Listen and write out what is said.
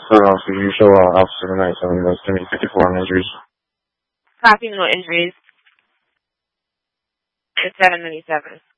Officer, you show Officer tonight, 7 on injuries. Copy, no injuries. It's 797.